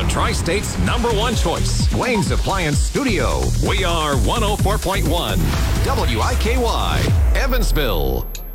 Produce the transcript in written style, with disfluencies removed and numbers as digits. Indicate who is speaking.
Speaker 1: Tri-State's #1 choice, Wayne's Appliance Studio. We are 104.1 WIKY, Evansville.